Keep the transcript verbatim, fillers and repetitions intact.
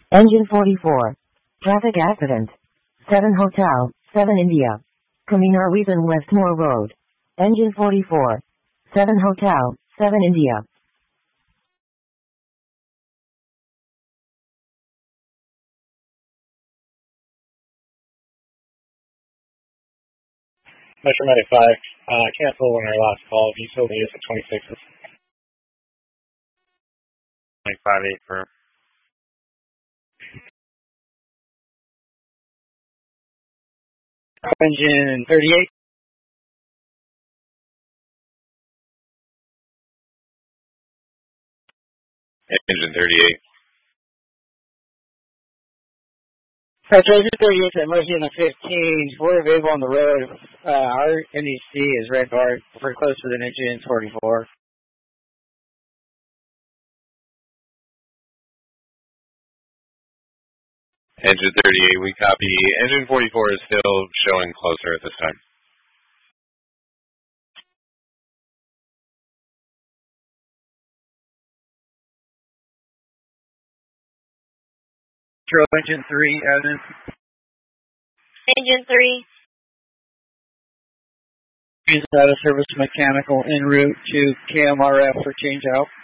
Engine forty-four. Traffic accident. seven Hotel, seven India. Commuter Weaven Westmore Road. Engine forty-four. seven Hotel, seven India. Metro ninety-five, uh, cancel on our last call. Can you still need us at twenty-six? nine five eight for engine thirty-eight. Engine thirty-eight. Metro engine thirty-eight at Mercy in the fifteen. We're available on the road. Uh, our N E C is red bar. We're closer than engine forty-four. Engine thirty-eight, we copy. Engine forty-four is still showing closer at this time. Metro engine three, Evan. Engine three. Is out of service mechanical en route to K M R F for change out.